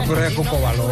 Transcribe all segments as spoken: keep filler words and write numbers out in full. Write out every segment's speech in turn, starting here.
pero es Coco Valor.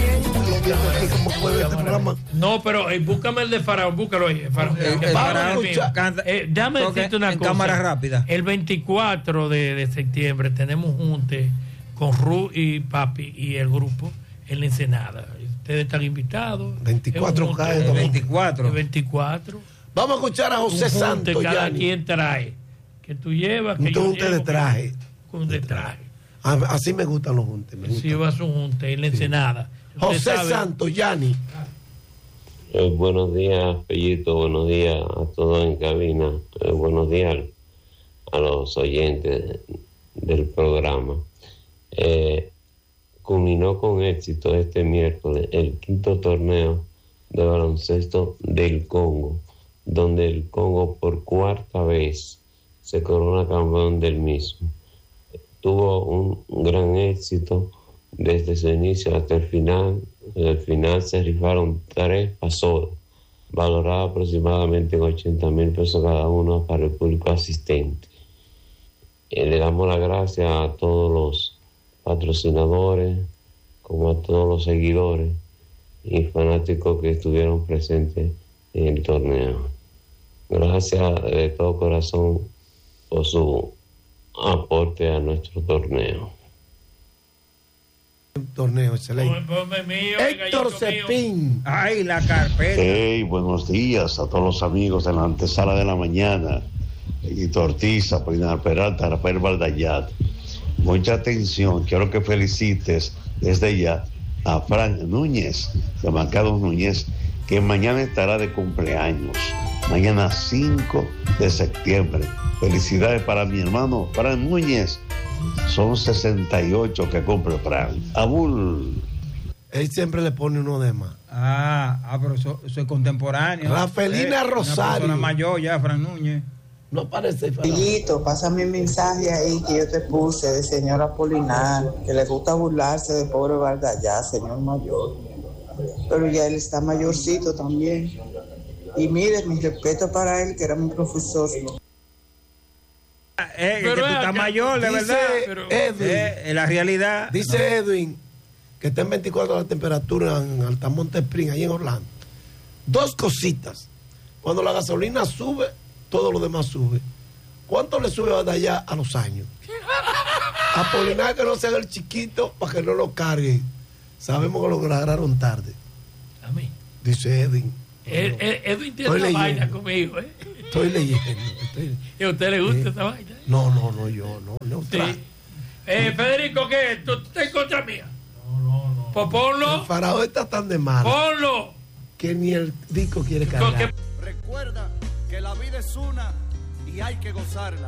No, pero eh, búscame el de Faraón, búscalo ahí. Faraón. El, el Faraón canta, eh, déjame decirte una en cosa. cámara rápida. El veinticuatro de, de septiembre tenemos junte con Ru y Papi y el grupo en la Ensenada. Ustedes están invitados. veinticuatro cae. veinticuatro. veinticuatro. Vamos a escuchar a José Santos. Cada quien trae. Que tú llevas. Que un junte de traje. Un de traje. Así me gustan los juntes. Si vas a un junte en la Ensenada. José Santos, Yanni. Eh, buenos días, Pellito. Buenos días a todos en cabina. Eh, buenos días a los oyentes del programa. Eh, culminó con éxito este miércoles el quinto torneo de baloncesto del Congo, donde el Congo por cuarta vez se corona campeón del mismo. Tuvo un gran éxito desde su inicio hasta el final. En el final se rifaron tres pasos, valorados aproximadamente en ochenta mil pesos cada uno para el público asistente. Eh, le damos las gracias a todos los patrocinadores, como a todos los seguidores y fanáticos que estuvieron presentes en el torneo. Gracias de todo corazón por su aporte a nuestro torneo. Un torneo excelente. Mío, Héctor Cepín. Ay, la carpeta. Hey, buenos días a todos los amigos de la antesala de la mañana. Y Tortiza, Polinar Peralta, Rafael Valdayat. Mucha atención, quiero que felicites desde ya a Frank Núñez, de Mancados Núñez, que mañana estará de cumpleaños. Mañana cinco de septiembre. Felicidades para mi hermano Frank Núñez. Son sesenta y ocho que cumple Frank. Abul. Él siempre le pone uno de más. Ah, ah pero eso, eso es contemporáneo. Rafaelina eh, Rosario. Una persona mayor ya, Frank Núñez. No parece. Pillito, pásame un mensaje ahí que yo te puse de señor Apolinar, que le gusta burlarse de pobre Valdayá, señor mayor. Pero ya él está mayorcito también. Y mire, mi respeto para él, que era mi profesor. Eh, que tú estás mayor, de verdad. Pero, Edwin, eh, en la realidad. Dice no. Edwin que está en veinticuatro la temperatura en Altamonte Spring, ahí en Orlando. Dos cositas. Cuando la gasolina sube, todo lo demás sube. ¿Cuánto le sube de allá a los años? Apolinar que no se haga el chiquito para que no lo carguen. Sabemos que lo lograron tarde. A mí. Dice Edwin. Ed, Ed, Edwin tiene una vaina conmigo, ¿eh? Estoy leyendo. Estoy... ¿Y a usted le gusta eh, esa vaina? No, no, no, yo no. Neutral. Sí. Eh, Federico, ¿qué? ¿Tú estás en contra mía? No, no, no. Pues ponlo. El faraón está tan de mal. Ponlo. Que ni el disco quiere cargar. Recuerda que la vida es una y hay que gozarla.